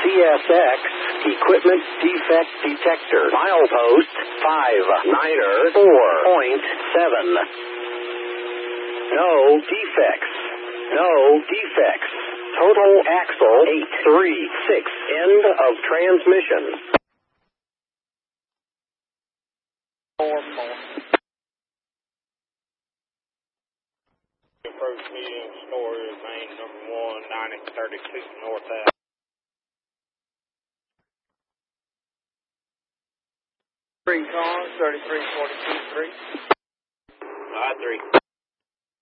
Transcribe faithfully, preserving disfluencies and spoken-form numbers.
C S X Equipment Defect Detector. Milepost five niner four point seven. No defects. No defects. Total axle eight three six. End of transmission. Four, four. Approach medium story, main number one, ninety thirty-two North Ave. Three cars, thirty-three forty-two three. I three.